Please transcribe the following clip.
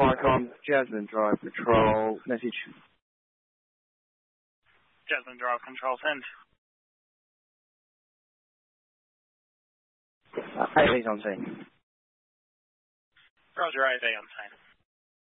Qualcomm, Jasmine Drive Control, message. Jasmine Drive Control, send. AV's on scene. Roger, AV on scene.